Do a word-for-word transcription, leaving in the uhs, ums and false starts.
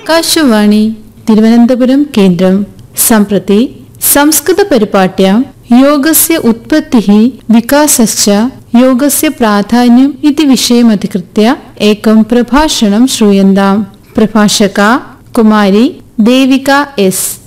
ആകാശവാണി തിരുവനന്തപുരം കേന്ദ്രം. सम्प्रति संस्कृतपरिपाट्यां योगस्य उत्पत्तिः विकासश्च योगस्य प्राधान्यम् इति विषयमधिकृत्य एकं प्रभाषणं श्रूयन्ताम्. प्रभाषका कुमारी देविका एस्.